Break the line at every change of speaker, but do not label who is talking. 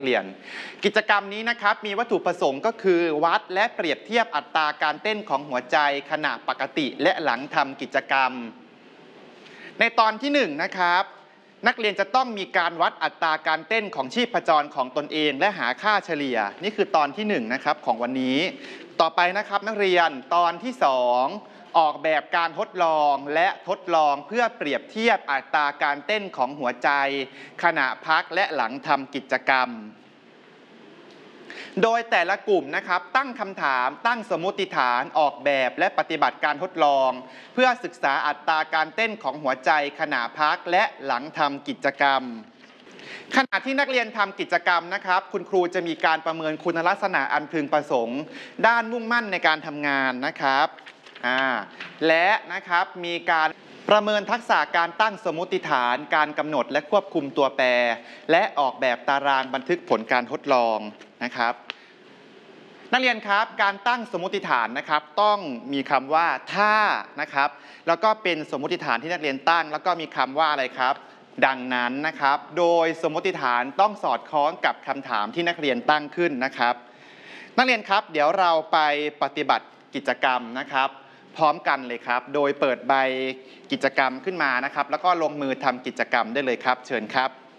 เรียนกิจกรรมนี้นะครับมีวัตถุประสงค์ก็คือวัดและเปรียบเทียบอัตราการเต้นของหัวใจขณะปกติและหลังทำกิจกรรมในตอนที่1นะครับนักเรียนจะต้องมีการวัดอัตราการเต้นของชีพจรของตนเองและหาค่าเฉลี่ยนี่คือตอนที่1นะครับของวันนี้ต่อไปนะครับนักเรียนตอนที่2ออกแบบการทดลองและทดลองเพื่อเปรียบเทียบอัตราการเต้นของหัวใจขณะพักและหลังทำกิจกรรมโดยแต่ละกลุ่มนะครับตั้งคำถามตั้งสมมติฐานออกแบบและปฏิบัติการทดลองเพื่อศึกษาอัตราการเต้นของหัวใจขณะพักและหลังทำกิจกรรมขณะที่นักเรียนทำกิจกรรมนะครับคุณครูจะมีการประเมินคุณลักษณะอันพึงประสงค์ด้านมุ่งมั่นในการทำงานนะครับและนะครับมีการประเมินทักษะการตั้งสมมติฐานการกำหนดและควบคุมตัวแปรและออกแบบตารางบันทึกผลการทดลองนะครับนักเรียนครับการตั้งสมมติฐานนะครับต้องมีคำว่าถ้านะครับแล้วก็เป็นสมมติฐานที่นักเรียนตั้งแล้วก็มีคำว่าอะไรครับดังนั้นนะครับโดยสมมติฐานต้องสอดคล้องกับคำถามที่นักเรียนตั้งขึ้นนะครับนักเรียนครับเดี๋ยวเราไปปฏิบัติกิจกรรมนะครับพร้อมกันเลยครับโดยเปิดใบกิจกรรมขึ้นมานะครับแล้วก็ลงมือทำกิจกรรมได้เลยครับเชิญครับ